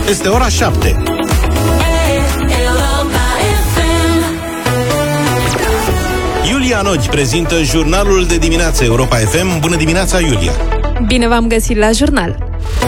Este ora 7. Iulia Nodi prezintă jurnalul de dimineață Europa FM. Bună dimineața, Iulia! Bine v-am găsit la jurnal!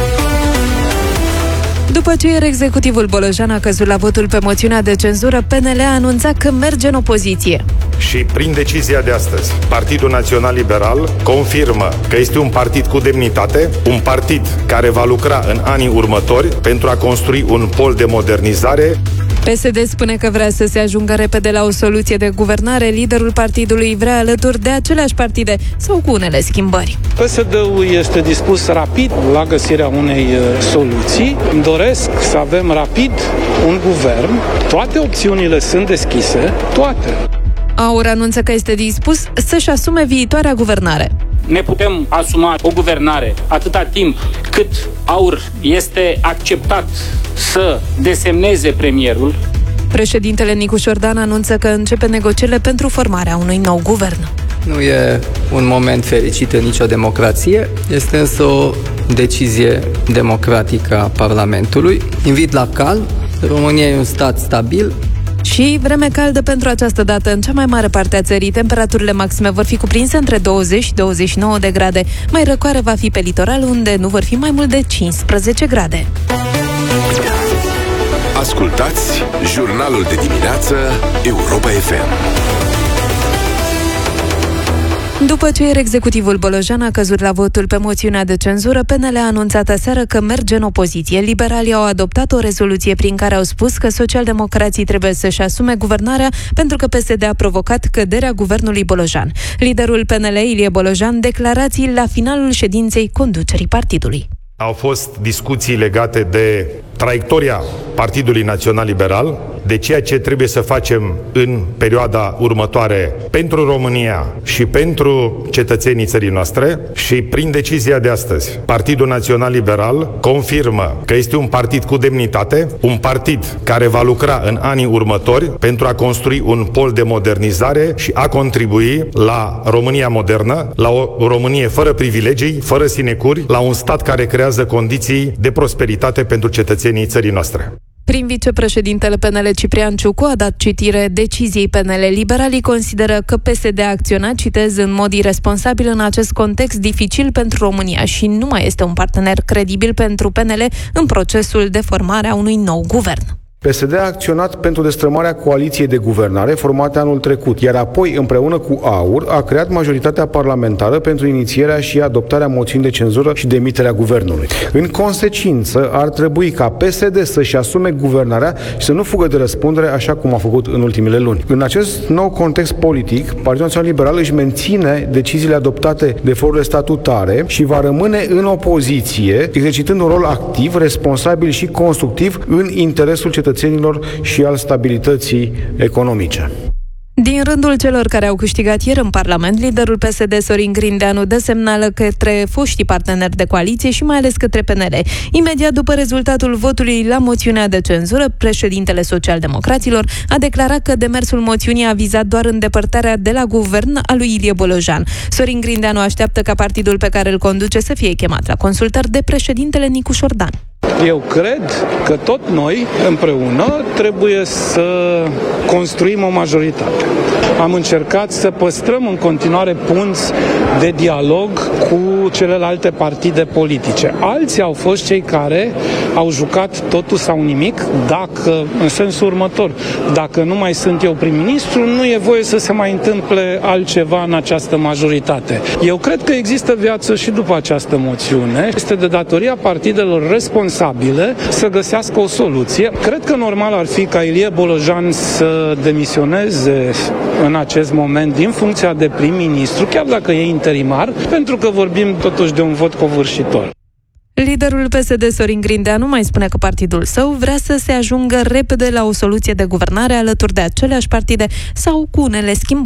După ce ieri executivul Bolojan a căzut la votul pe moțiunea de cenzură, PNL a anunțat că merge în opoziție. Și prin decizia de astăzi, Partidul Național Liberal confirmă că este un partid cu demnitate, un partid care va lucra în anii următori pentru a construi un pol de modernizare. PSD spune că vrea să se ajungă repede la o soluție de guvernare. Liderul partidului vrea alături de aceleași partide sau cu unele schimbări. PSD-ul este dispus rapid la găsirea unei soluții. Îmi doresc să avem rapid un guvern. Toate opțiunile sunt deschise, toate. AUR anunță că este dispus să-și asume viitoarea guvernare. Ne putem asuma o guvernare atâta timp cât AUR este acceptat să desemneze premierul. Președintele Nicu Șordan anunță că începe negocierile pentru formarea unui nou guvern. Nu e un moment fericit în nicio democrație, este însă o decizie democratică a Parlamentului. Invit la calm, România e un stat stabil. Și vreme caldă pentru această dată în cea mai mare parte a țării. Temperaturile maxime vor fi cuprinse între 20 și 29 de grade. Mai răcoare va fi pe litoral, unde nu vor fi mai mult de 15 grade. Ascultați jurnalul de dimineață Europa FM. După ce ieri executivul Bolojan a căzut la votul pe moțiunea de cenzură, PNL a anunțat aseară că merge în opoziție. Liberalii au adoptat o rezoluție prin care au spus că socialdemocrații trebuie să-și asume guvernarea pentru că PSD a provocat căderea guvernului Bolojan. Liderul PNL, Ilie Bolojan, declarații la finalul ședinței conducerii partidului. Au fost discuții legate de traiectoria Partidului Național Liberal, de ceea ce trebuie să facem în perioada următoare pentru România și pentru cetățenii țării noastre. Și prin decizia de astăzi, Partidul Național Liberal confirmă că este un partid cu demnitate, un partid care va lucra în anii următori pentru a construi un pol de modernizare și a contribui la România modernă, la o Românie fără privilegii, fără sinecuri, la un stat care creează condiții de prosperitate pentru cetățenii țării noastre. Prin vicepreședintele PNL Ciprian Ciucu a dat citire deciziei PNL. Liberalii consideră că PSD a acționat, citez, în mod irresponsabil în acest context dificil pentru România și nu mai este un partener credibil pentru PNL în procesul de formare a unui nou guvern. PSD a acționat pentru destrămarea coaliției de guvernare formate anul trecut, iar apoi, împreună cu AUR, a creat majoritatea parlamentară pentru inițierea și adoptarea moțiunii de cenzură și demiterea guvernului. În consecință, ar trebui ca PSD să-și asume guvernarea și să nu fugă de răspundere așa cum a făcut în ultimele luni. În acest nou context politic, Partidul Național Liberal își menține deciziile adoptate de forurile statutare și va rămâne în opoziție, exercitând un rol activ, responsabil și constructiv în interesul cetățenilor și al stabilității economice. Din rândul celor care au câștigat ieri în Parlament, liderul PSD Sorin Grindeanu dă semnală către foștii parteneri de coaliție și mai ales către PNL. Imediat după rezultatul votului la moțiunea de cenzură, președintele socialdemocraților a declarat că demersul moțiunii a vizat doar îndepărtarea de la guvern a lui Ilie Bolojan. Sorin Grindeanu așteaptă ca partidul pe care îl conduce să fie chemat la consultări de președintele Nicu Șordan. Eu cred că tot noi, împreună, trebuie să construim o majoritate. Am încercat să păstrăm în continuare punți de dialog cu celelalte partide politice. Alții au fost cei care au jucat totul sau nimic, dacă, în sensul următor, dacă nu mai sunt eu prim-ministru, nu e voie să se mai întâmple altceva în această majoritate. Eu cred că există viață și după această moțiune. Este de datoria partidelor responsabile să găsească o soluție. Cred că normal ar fi ca Ilie Bolojan să demisioneze în acest moment din funcția de prim-ministru, chiar dacă e interimar, pentru că vorbim totuși de un vot covârșitor. Liderul PSD Sorin Grindeanu mai spune că partidul său vrea să se ajungă repede la o soluție de guvernare alături de aceleași partide sau cu unele schimbări.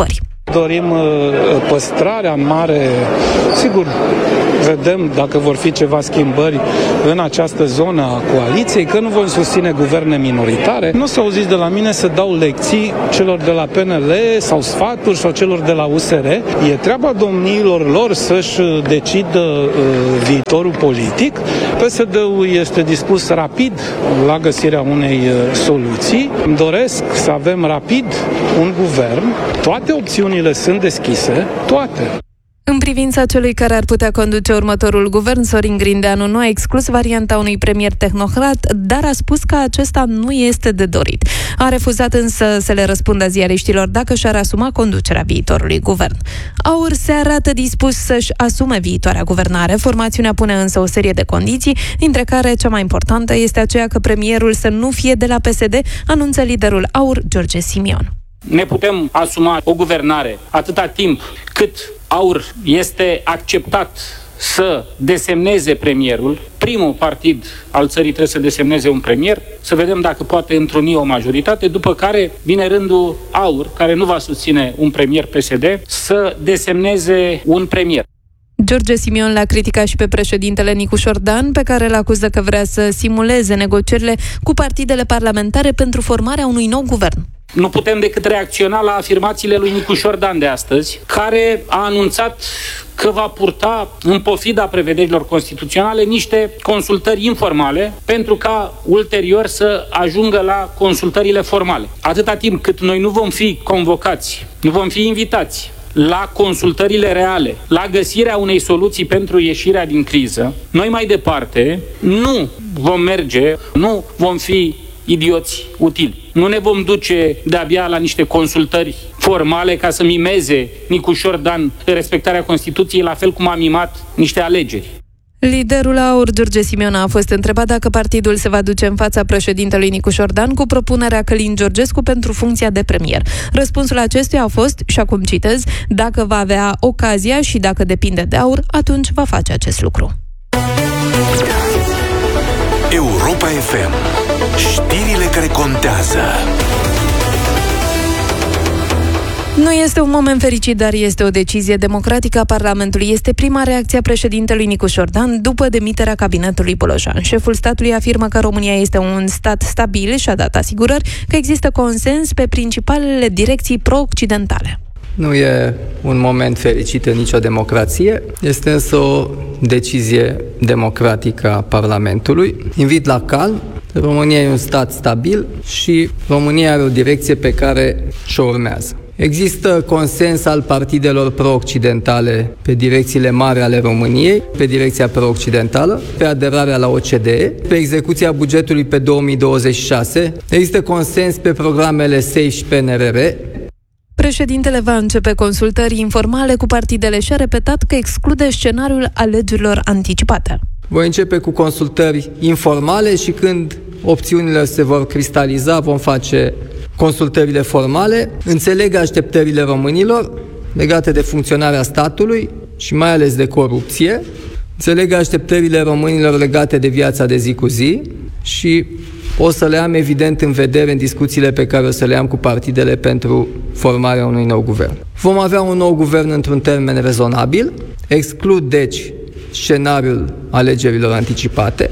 Dorim păstrarea în mare, sigur, vedem dacă vor fi ceva schimbări în această zonă a coaliției, că nu vom susține guverne minoritare. Nu o să auziți de la mine să dau lecții celor de la PNL sau sfaturi sau celor de la USR. E treaba domniilor lor să-și decidă viitorul politic. PSD-ul este dispus rapid la găsirea unei soluții. Îmi doresc să avem rapid un guvern. Toate opțiunile sunt deschise, toate. În privința celui care ar putea conduce următorul guvern, Sorin Grindeanu nu a exclus varianta unui premier tehnocrat, dar a spus că acesta nu este de dorit. A refuzat însă să le răspundă ziariștilor dacă și-ar asuma conducerea viitorului guvern. AUR se arată dispus să-și asume viitoarea guvernare. Formațiunea pune însă o serie de condiții, dintre care cea mai importantă este aceea că premierul să nu fie de la PSD, anunță liderul AUR, George Simion. Ne putem asuma o guvernare atâta timp cât AUR este acceptat să desemneze premierul. Primul partid al țării trebuie să desemneze un premier, să vedem dacă poate întruni o majoritate, după care vine rândul AUR, care nu va susține un premier PSD, să desemneze un premier. George Simion l-a criticat și pe președintele Nicu Șordan, pe care îl acuză că vrea să simuleze negocierile cu partidele parlamentare pentru formarea unui nou guvern. Nu putem decât reacționa la afirmațiile lui Nicu Șordan de astăzi, care a anunțat că va purta, în pofida prevederilor constituționale, niște consultări informale pentru ca ulterior să ajungă la consultările formale. Atâta timp cât noi nu vom fi convocați, nu vom fi invitați la consultările reale, la găsirea unei soluții pentru ieșirea din criză, noi mai departe nu vom merge, nu vom fi idioți utili. Nu ne vom duce de-abia la niște consultări formale ca să mimeze Nicu Șordan respectarea Constituției, la fel cum a mimat niște alegeri. Liderul AUR, George Simion, a fost întrebat dacă partidul se va duce în fața președintelui Nicu Șordan cu propunerea Călin Georgescu pentru funcția de premier. Răspunsul acestuia a fost, și acum citez, dacă va avea ocazia și dacă depinde de AUR, atunci va face acest lucru. Europa FM. Știrile care contează. Nu este un moment fericit, dar este o decizie democratică a Parlamentului. Este prima reacție a președintelui Nicu Șordan după demiterea cabinetului Bolojan. Șeful statului afirmă că România este un stat stabil și a dat asigurări că există consens pe principalele direcții pro-occidentale. Nu e un moment fericit în nicio democrație, este însă o decizie democratică a Parlamentului. Invit la calm. România e un stat stabil și România are o direcție pe care și-o urmează. Există consens al partidelor pro-occidentale pe direcțiile mari ale României, pe direcția pro-occidentală, pe aderarea la OCDE, pe execuția bugetului pe 2026. Există consens pe programele SAFE și PNRR. Președintele va începe consultări informale cu partidele și a repetat că exclude scenariul alegerilor anticipate. Voi începe cu consultări informale și când opțiunile se vor cristaliza, vom face consultările formale. Înțeleg așteptările românilor legate de funcționarea statului și mai ales de corupție. Înțeleg așteptările românilor legate de viața de zi cu zi și o să le am evident în vedere în discuțiile pe care o să le am cu partidele pentru formarea unui nou guvern. Vom avea un nou guvern într-un termen rezonabil, exclud deci scenariul alegerilor anticipate.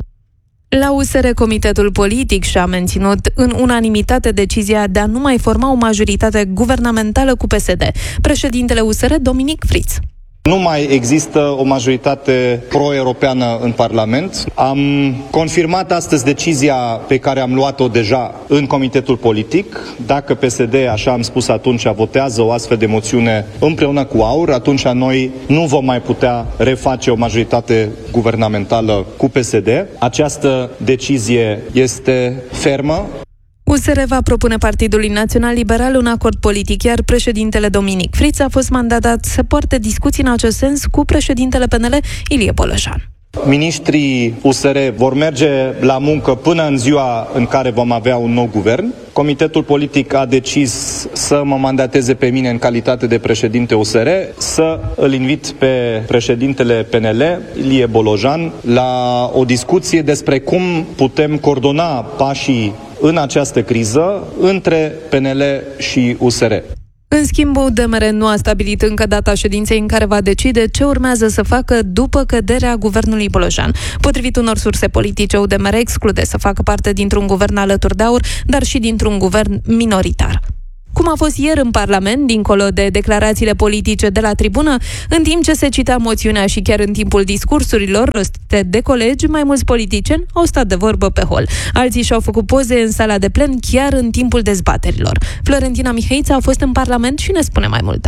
La USR, Comitetul Politic și-a menținut în unanimitate decizia de a nu mai forma o majoritate guvernamentală cu PSD. Președintele USR, Dominic Fritz. Nu mai există o majoritate pro-europeană în Parlament. Am confirmat astăzi decizia pe care am luat-o deja în Comitetul Politic. Dacă PSD, așa am spus atunci, votează o astfel de moțiune împreună cu AUR, atunci noi nu vom mai putea reface o majoritate guvernamentală cu PSD. Această decizie este fermă. USR va propune Partidului Național Liberal un acord politic, iar președintele Dominic Fritz a fost mandatat să poarte discuții în acest sens cu președintele PNL, Ilie Bolojan. Miniștrii USR vor merge la muncă până în ziua în care vom avea un nou guvern. Comitetul politic a decis să mă mandateze pe mine în calitate de președinte USR, să îl invit pe președintele PNL, Ilie Bolojan, la o discuție despre cum putem coordona pașii în această criză între PNL și USR. În schimb, UDMR nu a stabilit încă data ședinței în care va decide ce urmează să facă după căderea guvernului Bolojan. Potrivit unor surse politice, UDMR exclude să facă parte dintr-un guvern alături de AUR, dar și dintr-un guvern minoritar. Cum a fost ieri în Parlament, dincolo de declarațiile politice de la tribună, în timp ce se cita moțiunea și chiar în timpul discursurilor rostite de colegi, mai mulți politicieni au stat de vorbă pe hol. Alții și-au făcut poze în sala de plen chiar în timpul dezbaterilor. Florentina Mihăiță a fost în Parlament și ne spune mai multe.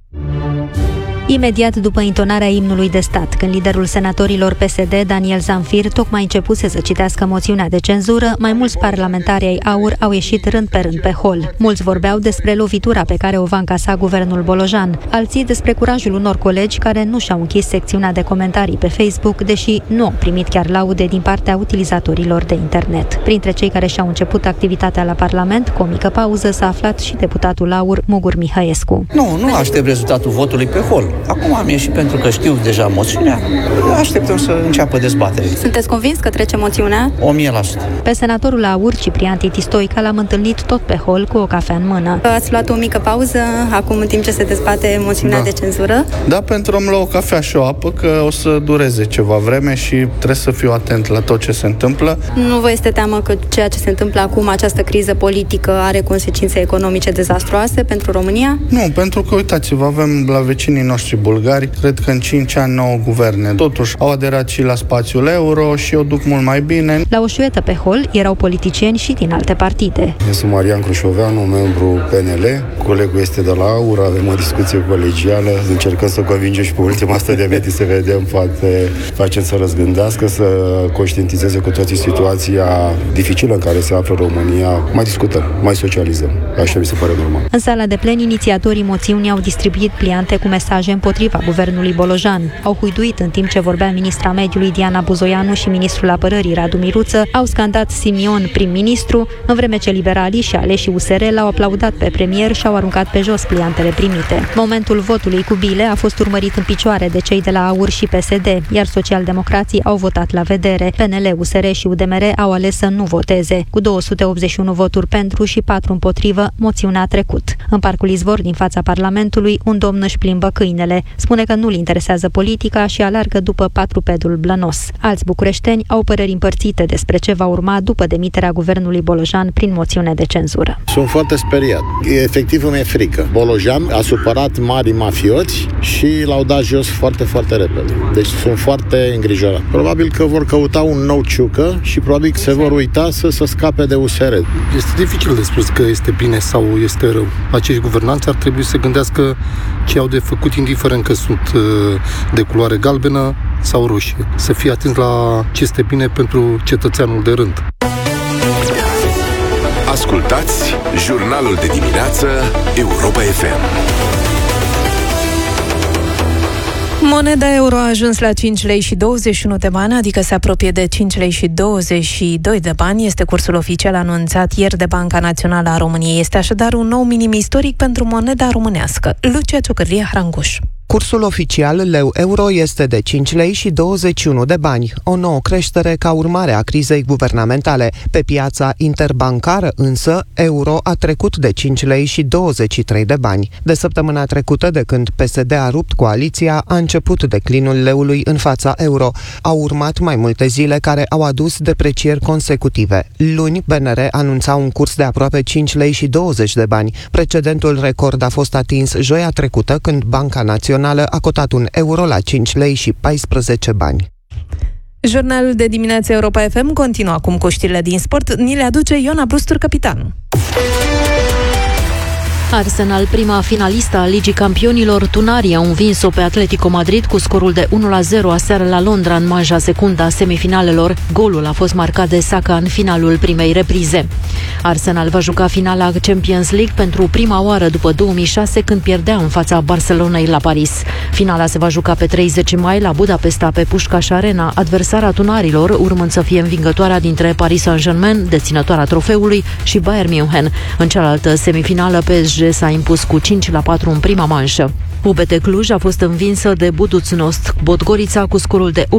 Imediat după intonarea imnului de stat, când liderul senatorilor PSD, Daniel Zamfir, tocmai începuse să citească moțiunea de cenzură, mai mulți parlamentari ai AUR au ieșit rând pe rând pe hol. Mulți vorbeau despre lovitura pe care o va încasa guvernul Bolojan, alții despre curajul unor colegi care nu și-au închis secțiunea de comentarii pe Facebook, deși nu au primit chiar laude din partea utilizatorilor de internet. Printre cei care și-au început activitatea la Parlament, cu o mică pauză, s-a aflat și deputatul AUR, Mugur Mihăescu. Nu aștept rezultatul votului pe hol. Acum am ieșit pentru că știu deja moțiunea. Așteptăm să înceapă dezbaterea. Sunteți convins că trece moțiunea? 1000%. Pe senatorul AUR, Ciprian Titi Stoica, l-am întâlnit tot pe hol cu o cafea în mână. Ați luat o mică pauză acum în timp ce se dezbate moțiunea de cenzură? Da, pentru a-mi lua o cafea și o apă, că o să dureze ceva vreme și trebuie să fiu atent la tot ce se întâmplă. Nu vă este teamă că ceea ce se întâmplă acum, această criză politică, are consecințe economice dezastruoase pentru România? Nu, pentru că, uitați-vă, avem la vecinii noștri bulgari, cred că în 5 ani 9 guverne. Totuși, au aderat și la spațiul euro și o duc mult mai bine. La o șuietă pe hol erau politicieni și din alte partide. Eu sunt Marian Crușoveanu, membru PNL. Colegul este de la AUR, avem o discuție colegială. Încercăm să convingem și pe ultima asta de medii să vedem, poate facem să răzgândească, să conștientizeze cu toții situația dificilă în care se află România. Mai discutăm, mai socializăm. Așa mi se pare normal. În sala de plen, inițiatorii moțiunii au distribuit pliante cu mesaje împotriva guvernului Bolojan. Au huiduit în timp ce vorbea ministra mediului Diana Buzoianu și ministrul apărării Radu Miruță, au scandat Simion prim-ministru, în vreme ce liberalii și aleșii USR l-au aplaudat pe premier și au aruncat pe jos pliantele primite. Momentul votului cu bile a fost urmărit în picioare de cei de la AUR și PSD, iar socialdemocrații au votat la vedere. PNL, USR și UDMR au ales să nu voteze. Cu 281 voturi pentru și 4 împotrivă, moțiunea a trecut. În Parcul Izvor, din fața Parlamentului, un domn își plimbă câinele. Spune că nu-l interesează politica și alargă după patrupedul blănos. Alți bucureșteni au păreri împărțite despre ce va urma după demiterea guvernului Bolojan prin moțiune de cenzură. Sunt foarte speriat. Efectiv îmi e frică. Bolojan a supărat mari mafioți și l-au dat jos foarte, foarte repede. Deci sunt foarte îngrijorat. Probabil că vor căuta un nou ciucă și probabil că se vor uita să scape de USR. Este dificil de spus că este bine sau este rău. Acești guvernanți ar trebui să gândească ce au de făcut, indiferent că sunt de culoare galbenă sau roșie. Să fie atenți la ce este bine pentru cetățeanul de rând. Ascultați jurnalul de dimineață Europa FM. Moneda euro a ajuns la 5 lei și 21 de bani, adică se apropie de 5 lei și 22 de bani. Este cursul oficial anunțat ieri de Banca Națională a României. Este așadar un nou minim istoric pentru moneda românească. Lucia Ciocârlie, Hranguș. Cursul oficial leu-euro este de 5 lei și 21 de bani, o nouă creștere ca urmare a crizei guvernamentale. Pe piața interbancară însă, euro a trecut de 5 lei și 23 de bani. De săptămâna trecută, de când PSD a rupt coaliția, a început declinul leului în fața euro. Au urmat mai multe zile care au adus deprecieri consecutive. Luni, BNR anunța un curs de aproape 5 lei și 20 de bani. Precedentul record a fost atins joia trecută, când Banca Națională a cotat un euro la 5 lei și 14 bani. Jurnalul de dimineață Europa FM continuă acum cu știrile din sport. Ni le aduce Ioana Brustur, capitanul. Arsenal, prima finalistă a Ligii Campionilor, tunarii au învins-o pe Atletico Madrid cu scorul de 1-0 aseară la Londra în manja secundă a semifinalelor. Golul a fost marcat de Saka în finalul primei reprize. Arsenal va juca finala Champions League pentru prima oară după 2006, când pierdea în fața Barcelonei la Paris. Finala se va juca pe 30 mai la Budapesta, pe Pușcaș Arena, adversara tunarilor urmând să fie învingătoarea dintre Paris Saint-Germain, deținătoarea trofeului, și Bayern München. În cealaltă semifinală, PSG s-a impus cu 5-4 în prima manșă. UBT Cluj a fost învinsă de Budućnost Podgorița cu scorul de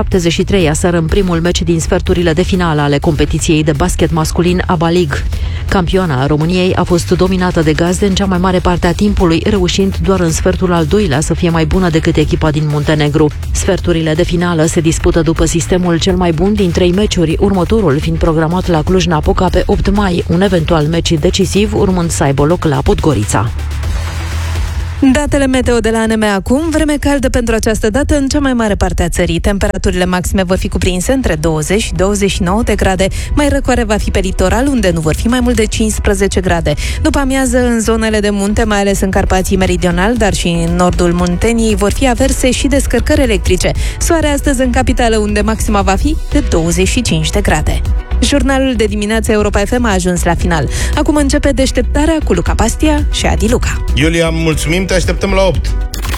86-73 aseară în primul meci din sferturile de finală ale competiției de basket masculin ABA League. Campioana României a fost dominată de gazde în cea mai mare parte a timpului, reușind doar în sfertul al doilea să fie mai bună decât echipa din Muntenegru. Sferturile de finală se dispută după sistemul cel mai bun din 3 meciuri, următorul fiind programat la Cluj-Napoca pe 8 mai, un eventual meci decisiv urmând să aibă loc la Podgorița. Datele meteo de la ANM acum, vreme caldă pentru această dată în cea mai mare parte a țării. Temperaturile maxime vor fi cuprinse între 20 și 29 de grade. Mai răcoare va fi pe litoral, unde nu vor fi mai mult de 15 grade. După amiază, în zonele de munte, mai ales în Carpații Meridional, dar și în nordul Munteniei, vor fi averse și descărcări electrice. Soare astăzi în capitală, unde maxima va fi de 25 de grade. Jurnalul de dimineață Europa FM a ajuns la final. Acum începe deșteptarea cu Luca Pastia și Adi Luca. Iulia, mulțumim, te așteptăm la 8.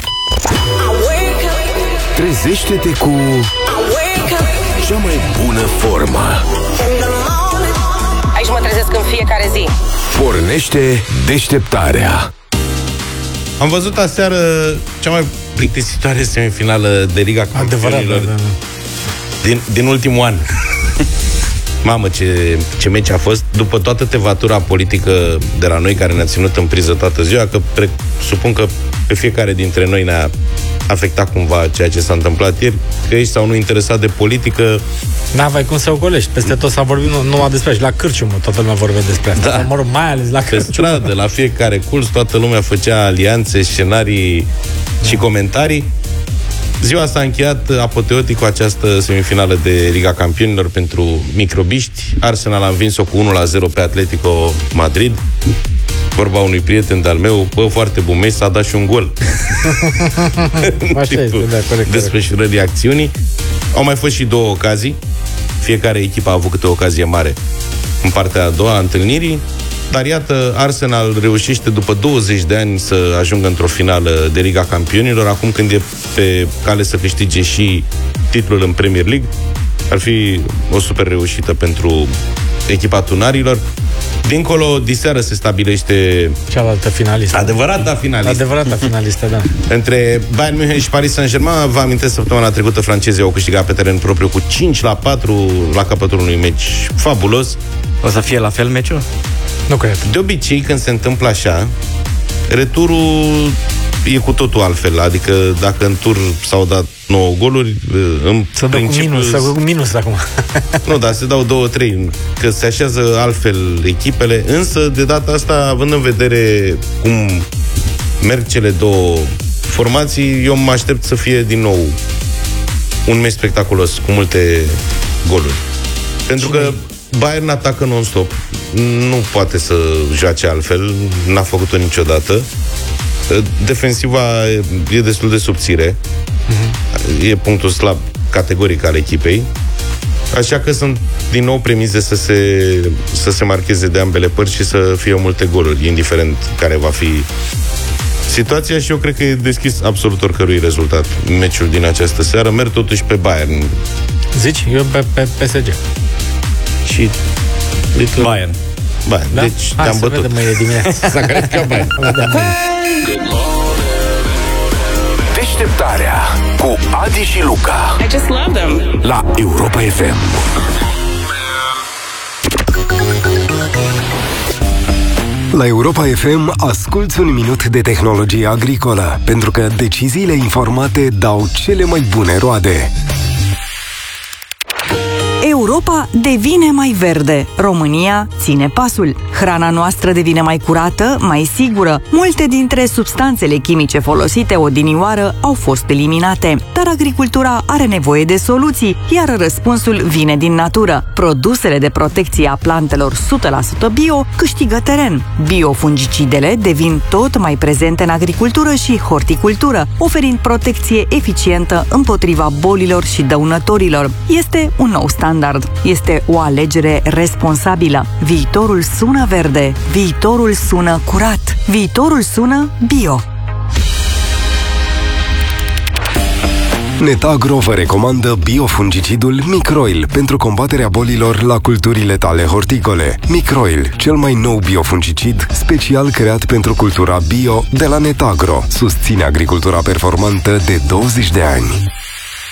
Trezește-te cu cea mai bună formă. Aici mă trezesc în fiecare zi. Pornește deșteptarea. Am văzut aseară cea mai plictisitoare semifinală de Liga Campionilor din ultimul an. Mamă, ce meci a fost. După toată tevatura politică de la noi, care ne-a ținut în priză toată ziua, că presupun că pe fiecare dintre noi ne-a afectat cumva ceea ce s-a întâmplat ieri, că ești sau nu interesat de politică. N-aveai cum să o golești. Peste tot s-a vorbit numai despre asta. Și la cârciumă toată lumea vorbea despre asta. Da. Mă rog, mai ales la cârciumă. Pe stradă, la fiecare curs, toată lumea făcea alianțe, scenarii și comentarii. Ziua s-a încheiat apoteotic cu această semifinală de Liga Campionilor pentru microbiști. Arsenal a învins-o cu 1-0 pe Atletico Madrid. Vorba unui prieten de-al meu, foarte bun meci, s-a dat și un gol. Așa este, da, corect. Desfășurării acțiunii. Au mai fost și 2 ocazii. Fiecare echipă a avut câte o ocazie mare în partea a doua a întâlnirii. Dar iată, Arsenal reușește după 20 de ani să ajungă într-o finală de Liga Campionilor, acum când e pe cale să câștige și titlul în Premier League. Ar fi o super reușită pentru echipa tunarilor. Dincolo, diseară se stabilește cealaltă finalistă. Adevărata finalistă, da. Între Bayern München și Paris Saint-Germain. Vă amintesc, săptămâna trecută francezii au câștigat pe teren propriu cu 5-4 la capătul unui meci fabulos. O să fie la fel meciul? Nu cred. De obicei, când se întâmplă așa, returul e cu totul altfel. Adică dacă în tur s-au dat 9 goluri, în să principiu... Să dau minus acum. Nu, dar se dau 2-3, că se așează altfel echipele. Însă, de data asta, având în vedere cum merg cele două formații, eu mă aștept să fie din nou un meci spectaculos, cu multe goluri. Pentru că Bayern atacă non-stop. Nu poate să joace altfel. N-a făcut-o niciodată. Defensiva e destul de subțire. E punctul slab categoric al echipei. Așa că sunt din nou premize să se marcheze de ambele părți și să fie multe goluri, indiferent care va fi situația, și eu cred că e deschis absolut oricărui rezultat. Meciul din această seară merg totuși pe Bayern. Zici? Eu pe PSG. Și Bayern. Da? Deci te-am bătut. Vedem mâine dimineață. S-a calificat Bayern. Deșteptarea cu Adi și Luca. I just love them. La Europa FM. La Europa FM asculți un minut de tehnologie agricolă, pentru că deciziile informate dau cele mai bune roade. Europa devine mai verde. România ține pasul. Hrana noastră devine mai curată, mai sigură. Multe dintre substanțele chimice folosite odinioară au fost eliminate. Dar agricultura are nevoie de soluții, iar răspunsul vine din natură. Produsele de protecție a plantelor 100% bio câștigă teren. Biofungicidele devin tot mai prezente în agricultură și horticultură, oferind protecție eficientă împotriva bolilor și dăunătorilor. Este un nou standard. Este o alegere responsabilă. Viitorul sună verde. Viitorul sună curat. Viitorul sună bio. Netagro vă recomandă biofungicidul Microil pentru combaterea bolilor la culturile tale horticole. Microil, cel mai nou biofungicid special creat pentru cultura bio de la Netagro. Susține agricultura performantă de 20 de ani.